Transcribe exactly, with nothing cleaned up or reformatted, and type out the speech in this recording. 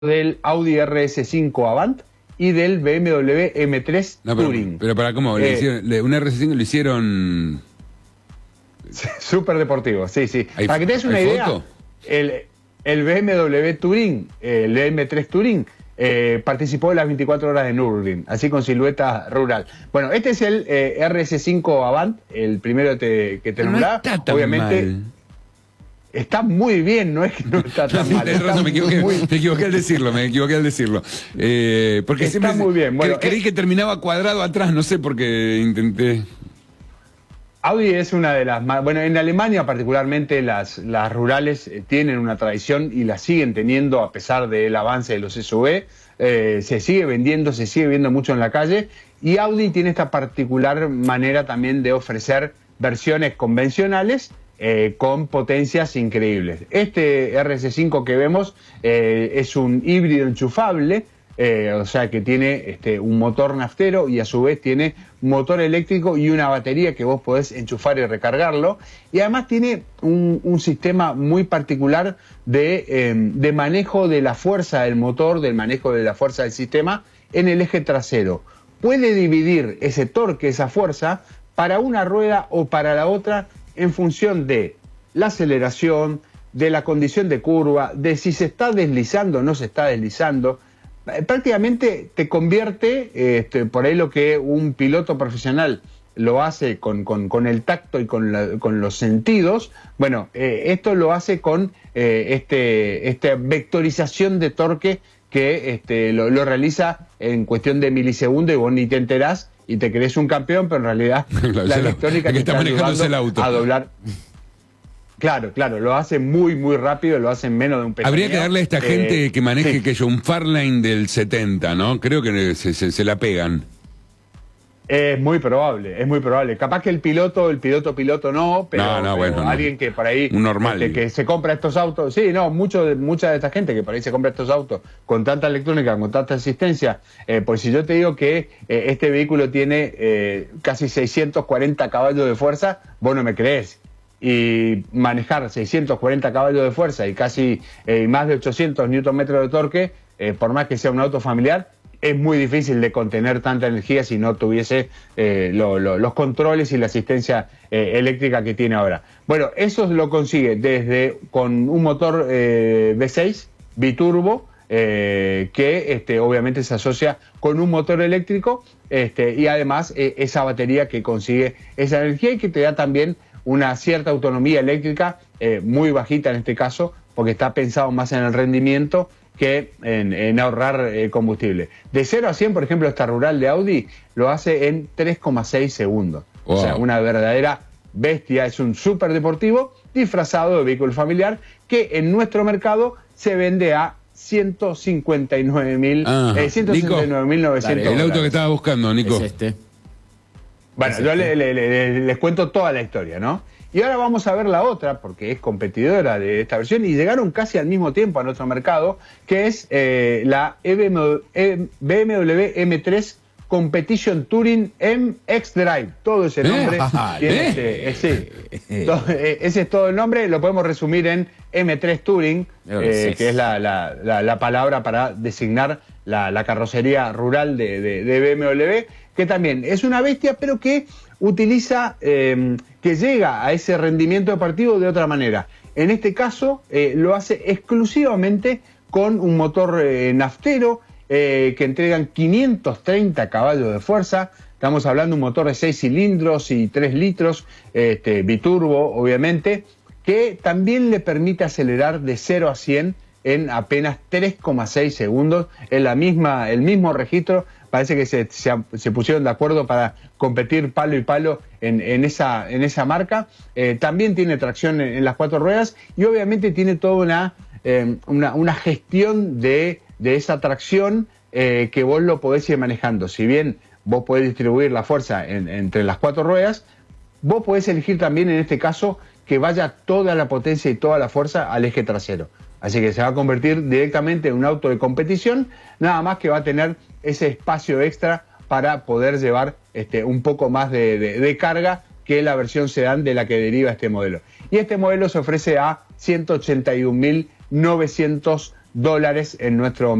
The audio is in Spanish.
del Audi R S cinco Avant y del B M W M tres no, pero, Touring. Pero para cómo, eh, le hicieron, le, un R S cinco lo hicieron... Súper deportivo, sí, sí. ¿Hay, para que te des una idea, foto? el, el B M W Touring, el M tres Touring, eh, participó en las veinticuatro horas de Nürburgring, así con silueta rural. Bueno, este es el eh, R S cinco Avant, el primero te, que te nombraba. No está tan Obviamente mal. Está muy bien, no es que no está tan no, mal. Está razón, me, equivoqué, muy... me equivoqué al decirlo, me equivoqué al decirlo. Eh, porque está siempre muy bien. Bueno, cre creí eh, que terminaba cuadrado atrás, no sé por qué intenté... Audi es una de las más... Bueno, en Alemania particularmente las, las rurales eh, tienen una tradición y la siguen teniendo a pesar del avance de los S U V. Eh, se sigue vendiendo, se sigue viendo mucho en la calle y Audi tiene esta particular manera también de ofrecer versiones convencionales eh, con potencias increíbles. Este R S cinco que vemos eh, es un híbrido enchufable, Eh, o sea que tiene este, un motor naftero y a su vez tiene motor eléctrico y una batería que vos podés enchufar y recargarlo. Y además tiene un, un sistema muy particular de, eh, de manejo de la fuerza del motor, del manejo de la fuerza del sistema en el eje trasero. Puede dividir ese torque, esa fuerza, para una rueda o para la otra en función de la aceleración, de la condición de curva, de si se está deslizando o no se está deslizando. Prácticamente te convierte, este, por ahí lo que un piloto profesional lo hace con, con, con el tacto y con, la, con los sentidos, bueno, eh, esto lo hace con eh, este, esta vectorización de torque que este, lo, lo realiza en cuestión de milisegundos y vos ni te enterás y te crees un campeón, pero en realidad claro, la electrónica que te está está manejando el auto a doblar. Claro, claro, lo hace muy, muy rápido, lo hace en menos de un pestañeo. Habría que darle a esta eh, gente que maneje sí. que yo un Farline del setenta, ¿no? Creo que se, se, se la pegan. Es muy probable, es muy probable. Capaz que el piloto, el piloto piloto no, pero, no, no, pero bueno, alguien no. que por ahí... Un normal. Este, que se compra estos autos... Sí, no, mucho de, mucha de esta gente que por ahí se compra estos autos con tanta electrónica, con tanta asistencia, eh, pues si yo te digo que eh, este vehículo tiene eh, casi seiscientos cuarenta caballos de fuerza, vos no me crees. Y manejar seiscientos cuarenta caballos de fuerza y casi eh, más de ochocientos newton metros de torque, eh, por más que sea un auto familiar, es muy difícil de contener tanta energía si no tuviese eh, lo, lo, los controles y la asistencia eh, eléctrica que tiene ahora. Bueno, eso lo consigue desde con un motor eh, V seis biturbo, eh, que este, obviamente se asocia con un motor eléctrico este, y además eh, esa batería que consigue esa energía y que te da también una cierta autonomía eléctrica, eh, muy bajita en este caso, porque está pensado más en el rendimiento que en, en ahorrar eh, combustible. De cero a cien, por ejemplo, esta rural de Audi lo hace en tres coma seis segundos. Wow. O sea, una verdadera bestia, es un súper deportivo disfrazado de vehículo familiar que en nuestro mercado se vende a ciento cincuenta y nueve mil novecientos. El auto que estaba buscando, Nico. Es este. Bueno, yo le, le, le, les cuento toda la historia, ¿no? Y ahora vamos a ver la otra, porque es competidora de esta versión, y llegaron casi al mismo tiempo a nuestro mercado, que es eh, la B M W M tres Competition Touring M X-Drive. Todo ese nombre. ¿Eh? Tiene ¿Eh? este, ese, todo, ese es todo el nombre, lo podemos resumir en M tres Touring, eh, que es la, la, la, la palabra para designar la, la carrocería rural de, de, de B M W, que también es una bestia, pero que utiliza, eh, que llega a ese rendimiento deportivo de otra manera. En este caso, eh, lo hace exclusivamente con un motor eh, naftero, eh, que entregan quinientos treinta caballos de fuerza. Estamos hablando de un motor de seis cilindros y tres litros, este, biturbo, obviamente, que también le permite acelerar de cero a cien en apenas tres coma seis segundos, en la misma, el mismo registro. Parece que se, se, se pusieron de acuerdo para competir palo y palo en, en, esa, en esa marca. Eh, también tiene tracción en, en las cuatro ruedas y obviamente tiene toda una, eh, una, una gestión de, de esa tracción eh, que vos lo podés ir manejando. Si bien vos podés distribuir la fuerza en, entre las cuatro ruedas, vos podés elegir también en este caso que vaya toda la potencia y toda la fuerza al eje trasero. Así que se va a convertir directamente en un auto de competición, nada más que va a tener ese espacio extra para poder llevar este, un poco más de, de, de carga que la versión sedán de la que deriva este modelo. Y este modelo se ofrece a ciento ochenta y un mil novecientos dólares en nuestro